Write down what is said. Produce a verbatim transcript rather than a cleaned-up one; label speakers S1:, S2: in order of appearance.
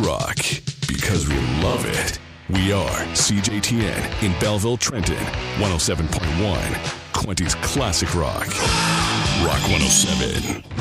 S1: rock because we love it. We are C J T N in Belleville, Trenton, one oh seven point one, Quinty's Classic Rock. Rock one oh seven.